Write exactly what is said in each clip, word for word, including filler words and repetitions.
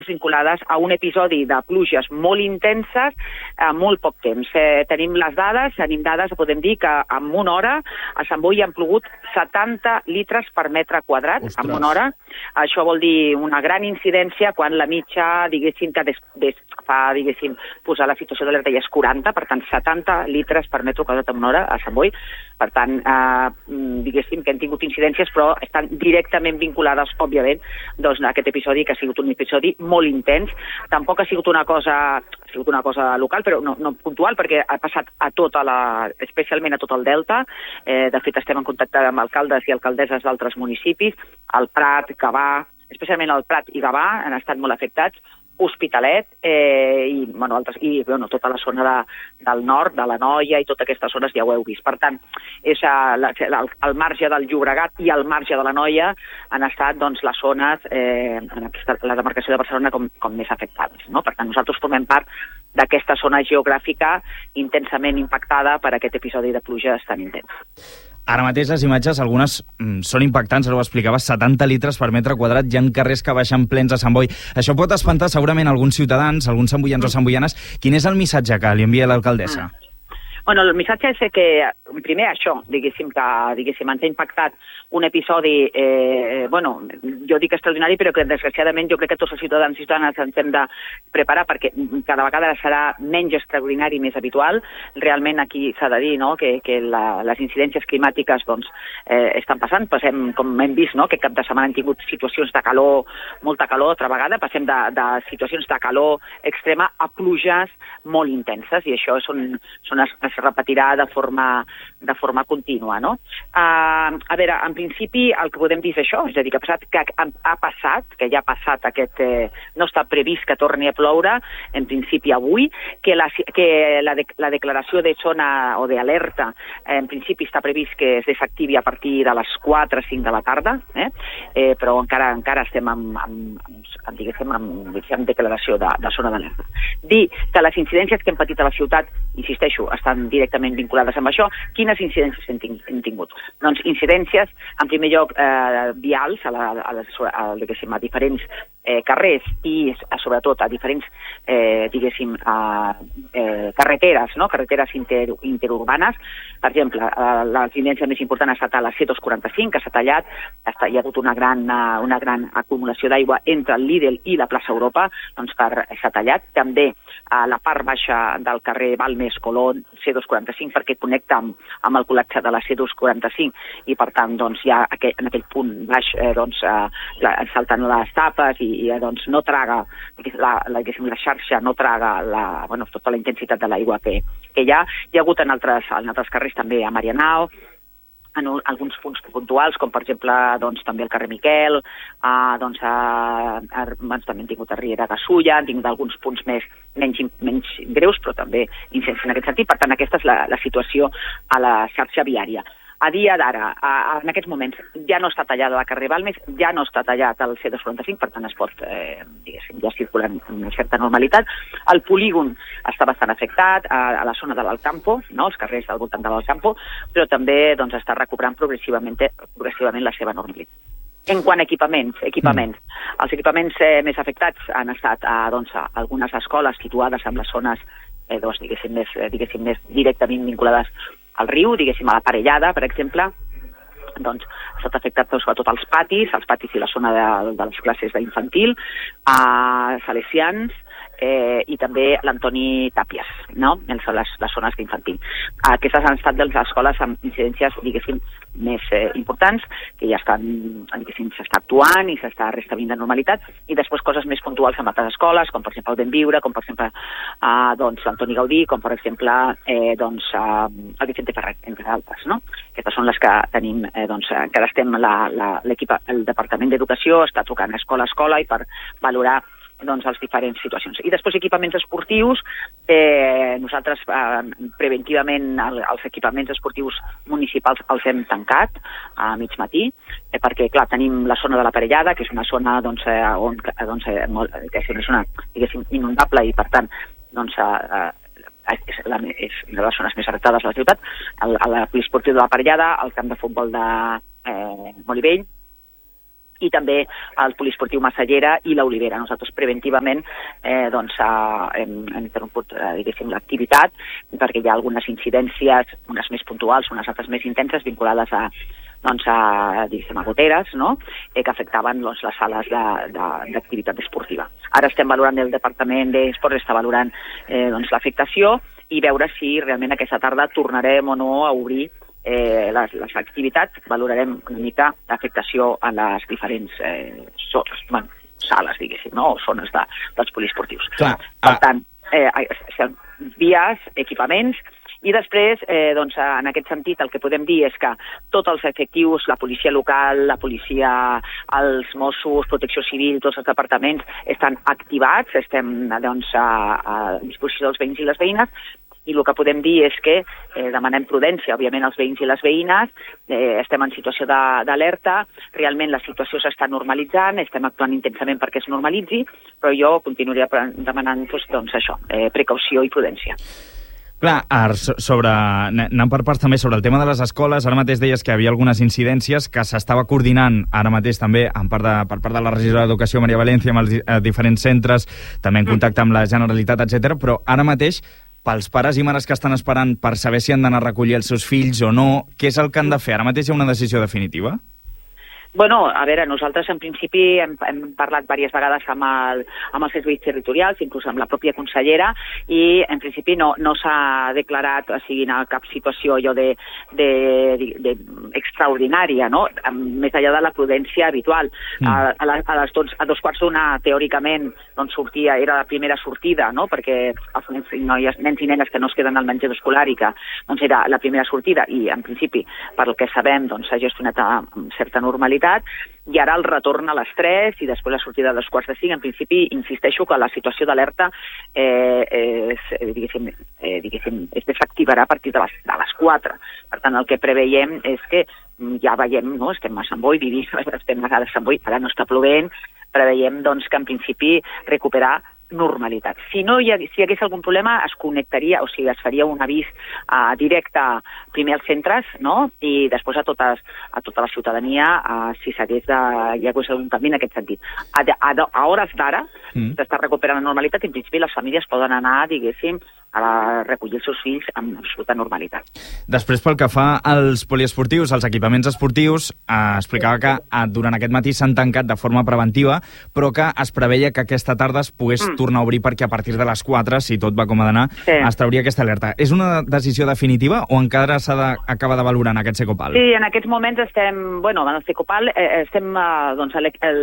vinculades a un episodi de pluges molt intenses a molt poc temps. Eh, tenim les dades, tenim dades, podem dir que en una hora a Sant Boi han plogut setanta litres per metre quadrat. Ostres. En una hora. Això vol dir una gran incidència quan la mitja, diguéssim, que des, des, fa, diguéssim, posar la situació d'alerta ja és quaranta, per tant, setanta litres per metre quadrat en una hora a Sant Boi. Per tant, eh, diguéssim que han tingut incidències, però estan directament vinculades, òbviament, doncs, a aquest episodi, que ha sigut un episodi molt intens. Tampoc ha sigut una cosa, ha sigut una cosa local, però no, no puntual, perquè ha passat a tota la, especialment a tot el Delta. Eh, de fet, estem en contacte amb alcaldes i alcaldesses d'altres municipis. El Prat, Gavà, especialment el Prat i Gavà han estat molt afectats. Hospitalet eh, i, bueno, altres, i bueno, tota la zona de, del nord, de la Noia i totes aquestes zones ja ho heu vist. Per tant, és a, la, el, el marge del Llobregat i el marge de la Noia han estat doncs, les zones, eh, en aquesta, la demarcació de Barcelona, com, com més afectades. No? Per tant, nosaltres formem part d'aquesta zona geogràfica intensament impactada per aquest episodi de pluges tan intens. Ara mateix les imatges, algunes mm, són impactants, ara ho explicaves, setanta litres per metre quadrat, hi ha carrers que baixen plens a Sant Boi. Això pot espantar segurament alguns ciutadans, alguns santboians o santboianes. Quin és el missatge que li envia l'alcaldessa? Mm. Bueno, el missatge és que, primer, això, diguéssim, que diguéssim, ens ha impactat un episodi, eh, bueno, jo dic extraordinari, però que desgraciadament jo crec que tots els ciutadans i ciutadanes ens hem de preparar perquè cada vegada serà menys extraordinari i més habitual. Realment aquí s'ha de dir, no?, que, que la, les incidències climàtiques doncs, eh, estan passant. Passem, com hem vist, no?, que cap de setmana han tingut situacions de calor, molta calor, altra vegada. Passem de, de situacions de calor extrema a pluges molt intenses, i això són, són es, es repetirà de forma, de forma contínua, no? Uh, a veure, en principi el que podem dir és això, és a dir, que ha passat, que ha, ha passat, que ja ha passat aquest... Eh, no està previst que torni a ploure, en principi avui, que la, que la, de, la declaració de zona o d'alerta, eh, en principi està previst que es desactivi a partir de les quatre o cinc de la tarda, eh? Eh, però encara encara estem amb, amb, amb, diguéssim, amb, diguéssim, declaració de, de zona d'alerta. Dir que les incidències que hem patit a la ciutat, insisteixo, estan directament vinculades amb això. Quines incidències hem, ting hem tingut? Doncs incidències, en primer lloc, eh, vials, a, la, a, les, a, a diferents eh, carrers i, a, sobretot, a diferents, eh, diguéssim, a, eh, carreteres, no? Carreteres inter, interurbanes. Per exemple, eh, la incidència més important ha estat a la C dos cents quaranta-cinc, que s'ha tallat, està, hi ha hagut una gran, una gran acumulació d'aigua entre el Lidl i la plaça Europa, doncs s'ha tallat. També a la part baixa del carrer Balmes Colón, C dos cents quaranta-cinc, perquè connecta amb, amb el col·lapse de la C dos cents quaranta-cinc, i per tant doncs, ja aquell, en aquell punt baix eh, doncs, eh, la, salten les tapes i, i doncs, no traga, la, la, la xarxa no traga la, bueno, tota la intensitat de l'aigua que, que hi ha. Hi ha hagut en altres, en altres carrers també a Marianao, en un, alguns punts puntuals, com per exemple doncs, també el carrer Miquel, eh, doncs, a, a, doncs, també han tingut a Riera Gasulla, han tingut alguns punts més, menys, menys greus, però també incendis en aquest sentit. Per tant, aquesta és la, la situació a la xarxa viària. A dia d'ara, en aquests moments, ja no està tallada la carrer Balmes, ja no està tallat el C dos cents quaranta-cinc, per tant es pot, eh, diguéssim, ja circular amb una certa normalitat. El polígon està bastant afectat, a, a la zona de l'Alcampo, no?, els carrers al voltant de l'Alcampo, però també doncs, està recobrant progressivament, progressivament la seva normalitat. En quant a equipaments, equipaments. Mm. Els equipaments eh, més afectats han estat a, doncs, a algunes escoles situades en les zones eh, doncs, diguéssim, més, diguéssim, més directament vinculades al riu, diguéssim, a la Parellada, per exemple. Doncs s'ha afectat doncs, sobretot els patis, els patis i la zona de, de les classes d'infantil, a Salesians, eh, i també l'Antoni Tàpies, no?, en les, les zones d'infantil. Aquestes han estat de les escoles amb incidències, diguéssim, més eh, importants, que ja estan, diguéssim, s'està actuant i s'està restablint de normalitat, i després coses més puntuals amb altres escoles, com per exemple el Benviure, com per exemple eh, doncs, l'Antoni Gaudí, com per exemple eh, doncs, eh, el Vicente Ferrer, entre altres, no? Aquestes són les que tenim, eh, doncs, encara estem, la, la, l'equip, el Departament d'Educació està trucant escola a escola i per valorar doncs, les diferents situacions. I després equipaments esportius, eh, nosaltres eh, preventivament el, els equipaments esportius municipals els hem tancat a mig matí, eh, perquè clar, tenim la zona de la Parellada, que és una zona doncs, eh, on, doncs, eh, molt, que és una, diguéssim, inundable, i per tant doncs, eh, és, la, és una de les zones més afectades de la ciutat, el, el poliesportiu de la Parellada, el camp de futbol de eh, Molivell, i també el poliesportiu Massallera i l'Olivera. Nosaltres preventivament eh, doncs, hem, hem interromput eh, diguéssim, l'activitat perquè hi ha algunes incidències, unes més puntuals, unes altres més intenses, vinculades a, doncs, a, diguéssim, a goteres, no? eh, que afectaven doncs, les sales d'activitat esportiva. Ara estem valorant, el Departament d'Esports està valorant eh, doncs, l'afectació i veure si realment aquesta tarda tornarem o no a obrir Eh, les, les activitats, valorarem una mica l'afectació a les diferents eh, so, bueno, sales, diguéssim, no? O zones de, dels poliesportius. Clar, per ah. tant, eh, vies, equipaments, i després, eh, doncs, en aquest sentit, el que podem dir és que tots els efectius, la policia local, la policia, els Mossos, Protecció Civil, tots els departaments, estan activats, estem doncs, a, a disposició dels veïns i les veïnes, i el que podem dir és que eh, demanem prudència, òbviament, als veïns i les veïnes, eh, estem en situació d'alerta, realment la situació s'està normalitzant, estem actuant intensament perquè es normalitzi, però jo continuaria demanant doncs, doncs això, eh, precaució i prudència. Clar, sobre, anant per parts també sobre el tema de les escoles, ara mateix deies que hi havia algunes incidències que s'estava coordinant ara mateix també en part de, per part de la regidora d'Educació, Maria València, amb els eh, diferents centres, també en contacte amb la Generalitat, etcètera. Però ara mateix, pels pares i mares que estan esperant per saber si han d'anar a recollir els seus fills o no, què és el que han de fer? Ara mateix hi ha una decisió definitiva? Bueno, a veure, nosaltres en principi hem, hem parlat diverses vegades amb, el, amb els serveis territorials, inclús amb la pròpia consellera, i en principi no, no s'ha declarat, o sigui, en cap situació allò de, de, de, de extraordinària, no? Més enllà de la prudència habitual. Mm. A, a, la, a, les dos, a dos quarts d'una, teòricament, doncs sortia, era la primera sortida, no? Perquè els nens i, noies, nens i nenes que no es queden al menjador escolar i que doncs era la primera sortida, i en principi, per el que sabem, doncs s'ha gestionat amb certa normalitat, i ara el retorn a les tres i després la sortida a dos quarts de cinc. En principi, insisteixo que la situació d'alerta eh, és, diguéssim, eh, diguéssim, es desactivarà a partir de les, de les quatre. Per tant, el que preveiem és que ja veiem, no? Estem a Sant Boi, vivim, estem a Sant Boi, ara no està plovent, preveiem doncs, que en principi recuperar normalitat. Si no hi, ha, si hi hagués algun problema, es connectaria, o sigui, es faria un avís uh, directe primer als centres, no? I després a, totes, a tota la ciutadania, uh, si s'hagués de, hi hagués algun canvi en aquest sentit. A, a, a hores d'ara mm. s'està recuperant la normalitat i en principi les famílies poden anar, diguéssim, a recollir els seus fills amb absoluta normalitat. Després, pel que fa als poliesportius, als equipaments esportius, eh, explicava que eh, durant aquest matí s'han tancat de forma preventiva, però que es preveia que aquesta tarda es pogués mm. tornar a obrir perquè a partir de les quatre, si tot va com ha d'anar, sí. es trauria aquesta alerta. És una decisió definitiva o encara s'ha d'acabar de valorar en aquest Secopal? Sí, en aquests moments estem, bueno, en el Secopal eh, estem, eh, doncs,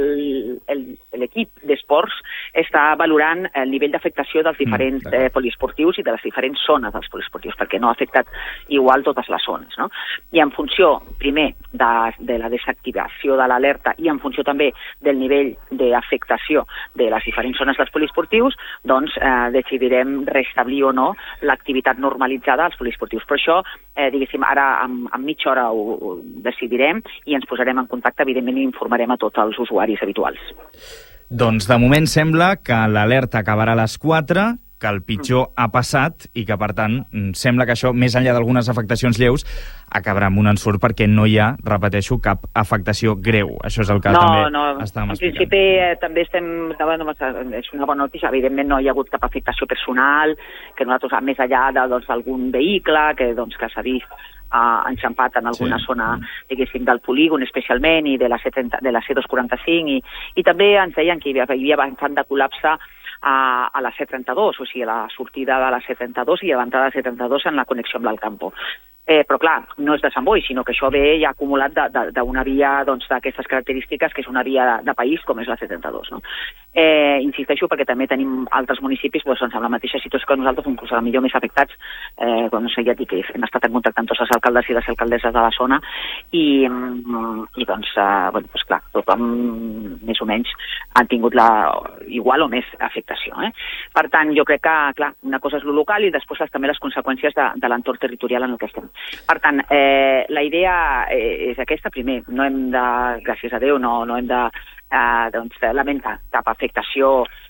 l'equip d'esports està valorant el nivell d'afectació dels diferents mm, eh, poliesportius i de les diferents zones dels poliesportius, perquè no ha afectat igual totes les zones, no? I en funció, primer, de, de la desactivació de l'alerta i en funció també del nivell d'afectació de les diferents zones dels poliesportius, doncs eh, decidirem restablir o no l'activitat normalitzada als poliesportius. Però això, eh, diguéssim, ara en, en mitja hora ho, ho decidirem i ens posarem en contacte, evidentment, i informarem a tots els usuaris habituals. Doncs de moment sembla que l'alerta acabarà a les quatre, que el pitjor ha passat i que, per tant, sembla que això, més enllà d'algunes afectacions lleus, acabarà amb un ensurt perquè no hi ha, repeteixo, cap afectació greu. Això és el que no, també no. estàvem explicant. En principi eh, també estem, bueno, és una bona notícia, evidentment no hi ha hagut cap afectació personal, que nosaltres, més enllà d'algun doncs, vehicle que, doncs, que s'ha vist Uh, enxampat en alguna sí. zona, diguéssim, del polígon especialment i de la, C trenta, de la C dos quaranta cinc i, i també ens deien que hi havia, hi havia bastant de col·lapse a, a la C trenta-dos, o sigui, a la sortida de la C trenta-dos i a l'entrada de la C trenta-dos en la connexió amb l'Alcampo. Eh, però clar, no és de Sant Boi, sinó que això ve ja acumulat d'una via doncs, d'aquestes característiques, que és una via de, de país com és la C trenta-dos. No? Eh, insisteixo perquè també tenim altres municipis doncs, amb la mateixa situació que nosaltres, inclús a la millor més afectats, eh, quan no sé, ja dic que hem estat en contacte amb tots els alcaldes i les alcaldesses de la zona i, i doncs, eh, bueno, doncs clar, tothom més o menys han tingut la igual o més afectació. Eh? Per tant, jo crec que, clar, una cosa és lo local i després les, també les conseqüències de, de l'entorn territorial en el que estem. Per tant, eh, la idea eh, és aquesta. Primer, no hem de, gràcies a Déu, no, no hem de, eh, doncs, de lamentar cap afectació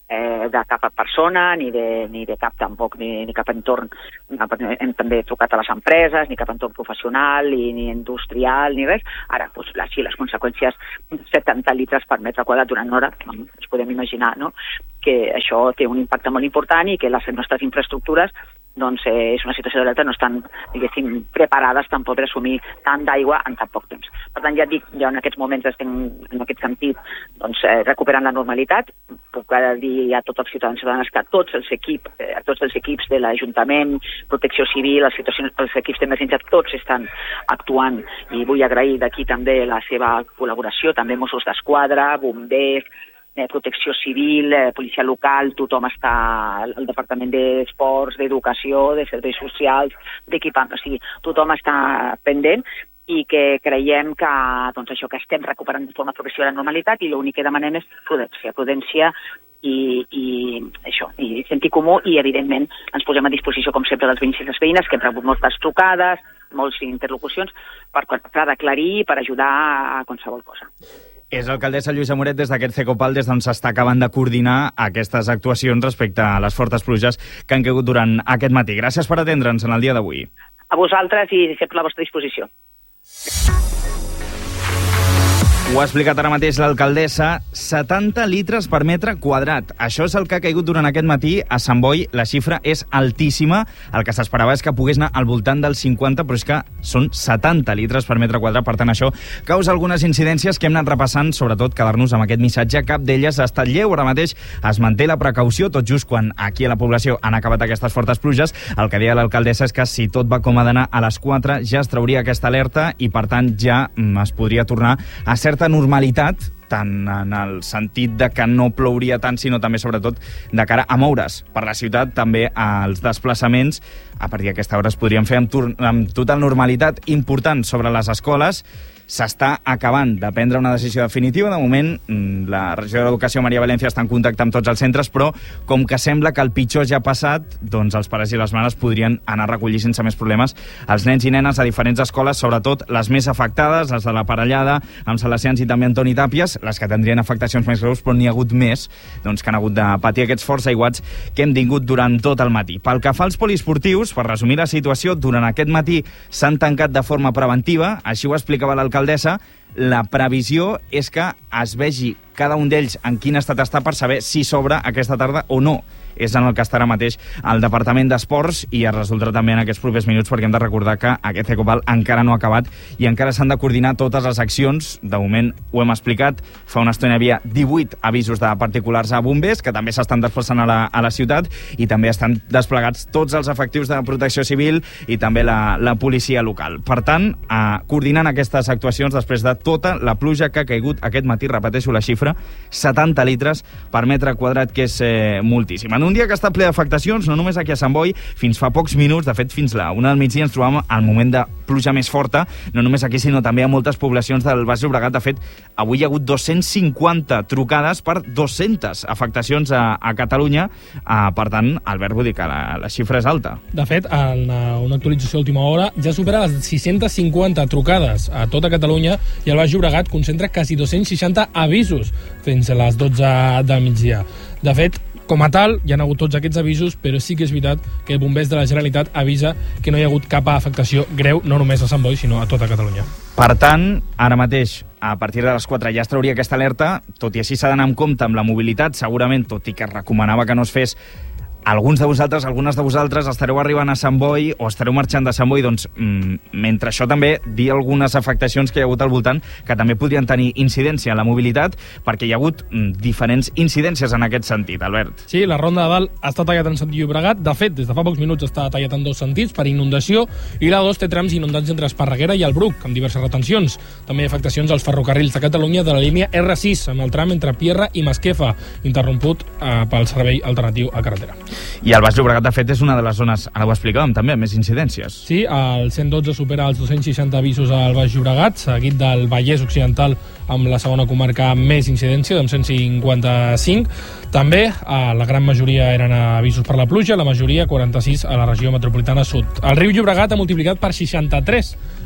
eh, de cap persona, ni de, ni de cap tampoc, ni, ni cap entorn. Hem també trucat a les empreses, ni cap entorn professional, ni, ni industrial, ni res. Ara, doncs, així, les conseqüències, setanta litres per metre quadrat durant una hora, ens podem imaginar, no?, que això té un impacte molt important i que les nostres infraestructures, doncs, eh, és una situació de l'alerta, no estan, diguéssim, preparades tampoc per assumir tant d'aigua en tan poc temps. Per tant, ja dic, jo en aquests moments estem, en aquest sentit, doncs, eh, recuperant la normalitat. Puc dir a tots els ciutadans i ciutadanes que tots els equips, eh, tots els equips de l'Ajuntament, Protecció Civil, les situacions, els equips d'emergència, tots estan actuant, i vull agrair d'aquí també la seva col·laboració, també Mossos d'Esquadra, bombers, Eh, protecció civil, eh, policia local, tothom està, el Departament d'Esports, d'Educació, de Serveis Socials, d'Equipament, o sigui, tothom està pendent i que creiem que, doncs això, que estem recuperant de forma progressiva la normalitat i l'únic que demanem és prudència, prudència i, i això, i sentit comú i, evidentment, ens posem a disposició, com sempre, dels veïns i les veïnes, que hem rebut moltes trucades, moltes interlocucions, per, per aclarir i per ajudar a qualsevol cosa. És l'alcaldessa Lluïsa Moret des d'aquest Cecopal, des d'on s'està acabant de coordinar aquestes actuacions respecte a les fortes pluges que han caigut durant aquest matí. Gràcies per atendre'ns en el dia d'avui. A vosaltres i sempre a la vostra disposició. Ho ha explicat ara mateix l'alcaldessa, setanta litres per metre quadrat. Això és el que ha caigut durant aquest matí a Sant Boi. La xifra és altíssima. El que s'esperava és que pogués anar al voltant dels cinquanta, però és que són setanta litres per metre quadrat. Per tant, això causa algunes incidències que hem anat repassant, sobretot quedar-nos amb aquest missatge. Cap d'elles ha estat lleu. Ara mateix es manté la precaució, tot just quan aquí a la població han acabat aquestes fortes pluges. El que deia l'alcaldessa és que si tot va com ha d'anar, a les quatre ja es trauria aquesta alerta i, per tant, ja es podria tornar a certa normalitat, tant en el sentit de que no plouria tant, sinó també, sobretot, de cara a moure's per la ciutat, també als desplaçaments. A partir d'aquesta hora es podrien fer amb, amb total normalitat. Important sobre les escoles. S'està acabant de prendre una decisió definitiva. De moment, la regidora d'Educació, Maria Valencia, està en contacte amb tots els centres, però com que sembla que el pitjor ja ha passat, doncs els pares i les mares podrien anar a recollir sense més problemes els nens i nenes a diferents escoles, sobretot les més afectades, les de la Parellada, amb Salesians i també Antoni Tàpies, les que tindrien afectacions més greus, però n'hi ha hagut més, doncs, que han hagut de patir aquests forts aiguats que hem tingut durant tot el matí. Pel que fa als poliesportius, per resumir la situació, durant aquest matí s'han tancat de forma preventiva, així ho explicava l'alcaldessa. La previsió és que es vegi cada un d'ells en quin estat està per saber si s'obre aquesta tarda o no. És en el que estarà mateix el Departament d'Esports i es resoldrà també en aquests propers minuts, perquè hem de recordar que aquest Cecopal encara no ha acabat i encara s'han de coordinar totes les accions. De moment ho hem explicat, fa una estona hi havia divuit avisos de particulars a bombers que també s'estan desplaçant a la, a la ciutat, i també estan desplegats tots els efectius de protecció civil i també la, la policia local. Per tant, eh, coordinant aquestes actuacions després de tota la pluja que ha caigut aquest matí, repeteixo la xifra, setanta litres per metre quadrat, que és eh, moltíssim. En un dia que està ple d'afectacions, no només aquí a Sant Boi, fins fa pocs minuts, de fet fins la una del migdia ens trobàvem al moment de pluja més forta, no només aquí sinó també a moltes poblacions del Baix Llobregat. De fet, avui hi ha hagut dos-cents cinquanta trucades per dues-centes afectacions a, a Catalunya. Uh, per tant, Albert, vull dir que la, la xifra és alta. De fet, en una actualització a última hora ja supera les sis-centes cinquanta trucades a tota Catalunya i el Baix Llobregat concentra quasi dos-cents seixanta avisos fins a les dotze del migdia. De fet, com a tal, hi ha hagut tots aquests avisos, però sí que és veritat que el Bombers de la Generalitat avisa que no hi ha hagut cap afectació greu, no només a Sant Boi, sinó a tota Catalunya. Per tant, ara mateix, a partir de les quatre ja es trauria aquesta alerta, tot i així s'ha d'anar amb compte amb la mobilitat, segurament, tot i que es recomanava que no es fes. Alguns de vosaltres, algunes de vosaltres estareu arribant a Sant Boi o estareu marxant de Sant Boi, doncs mmm, mentre això també dir algunes afectacions que hi ha hagut al voltant que també podrien tenir incidència en la mobilitat, perquè hi ha hagut mmm, diferents incidències en aquest sentit, Albert. Sí, la Ronda de Dalt està tallat en sentit Llobregat. De fet, des de fa pocs minuts està tallat en dos sentits per inundació, i la dos té trams inundats entre Esparreguera i el Bruc, amb diverses retencions. També hi ha afectacions als ferrocarrils de Catalunya de la línia erre sis, amb el tram entre Pierra i Masquefa, interromput eh, pel servei alternatiu a carretera. I el Baix Llobregat, de fet, és una de les zones, ara ho explicàvem també, amb més incidències. Sí, el cent dotze supera els dos-cents seixanta avisos al Baix Llobregat, seguit del Vallès Occidental amb la segona comarca amb més incidència, amb cent cinquanta-cinc. També eh, la gran majoria eren avisos per la pluja, la majoria quaranta-sis a la regió metropolitana sud. El riu Llobregat ha multiplicat per seixanta-tres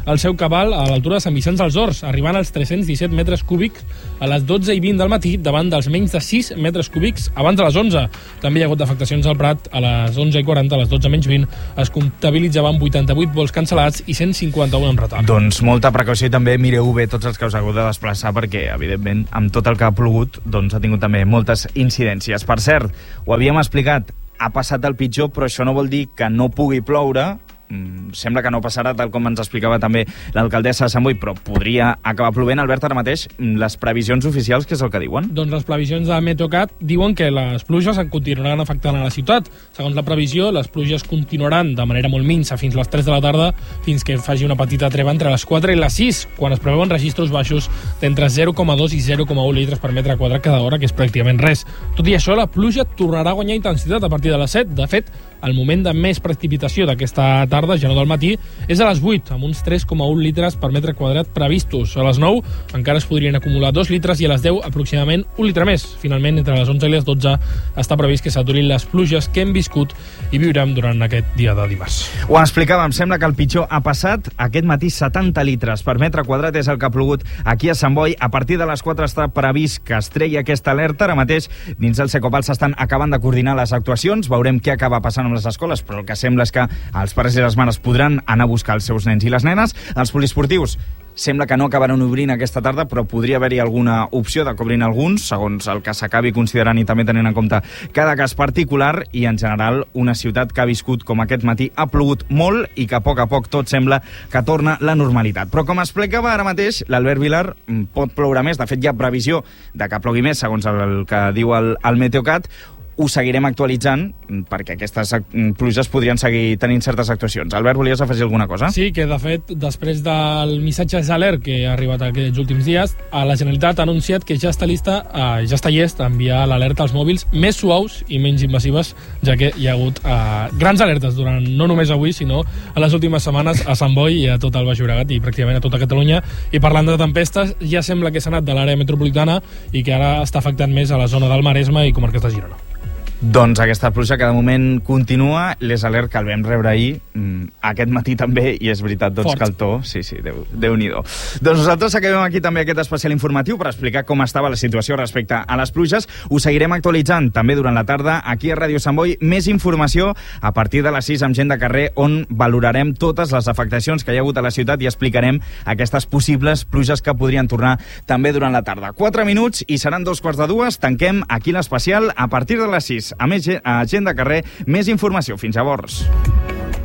el seu cabal a l'altura de Sant Vicenç dels Horts, arribant als tres-cents disset metres cúbics a les dotze i vint del matí, davant dels menys de sis metres cúbics abans de les onze. També hi ha hagut afectacions al Prat. A les onze i quaranta, a les dotze menys vint, es comptabilitzaven vuitanta-vuit vols cancel·lats i cent cinquanta-un en retard. Doncs molta precaució i també mireu bé tots els que us hagut de desplaçar, perquè, evidentment, amb tot el que ha plogut, doncs ha tingut també moltes incidències. Per cert, ho havíem explicat, ha passat el pitjor, però això no vol dir que no pugui ploure. Mm, sembla que no passarà, tal com ens explicava també l'alcaldessa de Sant Boi, però podria acabar plovent. Albert, ara mateix, les previsions oficials, què és el que diuen? Doncs les previsions de Meteocat diuen que les pluges continuaran afectant a la ciutat. Segons la previsió, les pluges continuaran de manera molt minsa fins les tres de la tarda, fins que faci una petita treva entre les quatre i les sis, quan es preveuen registros baixos d'entre zero coma dos i zero coma u litres per metre quadrat cada hora, que és pràcticament res. Tot i això, la pluja tornarà a guanyar intensitat a partir de les set. De fet, el moment de més precipitació d'aquesta tarda, ja no del matí, és a les vuit, amb uns tres coma un litres per metre quadrat previstos. A les nou encara es podrien acumular dos litres i a les deu aproximadament un litre més. Finalment, entre les onze i les dotze està previst que s'aturin les pluges que hem viscut i viurem durant aquest dia de dimarts. Ho explicàvem, sembla que el pitjor ha passat. Aquest matí setanta litres per metre quadrat és el que ha plogut aquí a Sant Boi. A partir de les quatre està previst que es tregui aquesta alerta. Ara mateix, dins del Secopal s'estan acabant de coordinar les actuacions. Veurem què acaba passant amb les escoles, però el que sembla és que els pares i les mares podran anar a buscar els seus nens i les nenes. Els poliesportius sembla que no acabaran obrint aquesta tarda, però podria haver-hi alguna opció de cobrir alguns, segons el que s'acabi considerant i també tenint en compte cada cas particular. I en general una ciutat que ha viscut, com aquest matí, ha plogut molt i que a poc a poc tot sembla que torna la normalitat. Però com explicava ara mateix l'Albert Vilar, pot ploure més. De fet, hi ha previsió de que plogui més, segons el que diu el, el Meteocat. Ho seguirem actualitzant, perquè aquestes pluges podrien seguir tenint certes actuacions. Albert, volies afegir alguna cosa? Sí, que de fet, després del missatge d'alert que ha arribat aquests últims dies, la Generalitat ha anunciat que ja està lista, eh, ja està llest a enviar l'alerta als mòbils més suaus i menys invasives, ja que hi ha hagut eh, grans alertes durant, no només avui, sinó a les últimes setmanes a Sant Boi i a tot el Baix Llobregat i pràcticament a tota Catalunya. I parlant de tempestes, ja sembla que s'ha anat de l'àrea metropolitana i que ara està afectant més a la zona del Maresme i comarques de Girona. Doncs aquesta pluja que de moment continua, les alert que el vam rebre ahir, mmm, aquest matí també, i és veritat, doncs Fort. que el to, sí, sí, Déu, Déu-n'hi-do. Doncs nosaltres acabem aquí també aquest especial informatiu per explicar com estava la situació respecte a les pluges. Ho seguirem actualitzant també durant la tarda aquí a Ràdio Sant Boi. Més informació a partir de les sis amb Gent de Carrer, on valorarem totes les afectacions que hi ha hagut a la ciutat i explicarem aquestes possibles pluges que podrien tornar també durant la tarda. Quatre minuts i seran dos quarts de dues. Tanquem aquí l'especial a partir de les sis. A més, a Gent de Carrer, més informació. Fins llavors.